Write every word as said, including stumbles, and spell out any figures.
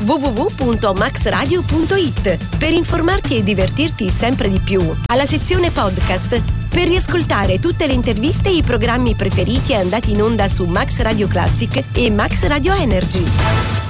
w w w punto max radio punto i t per informarti e divertirti sempre di più, alla sezione podcast per riascoltare tutte le interviste e i programmi preferiti andati in onda su Max Radio Classic e Max Radio Energy.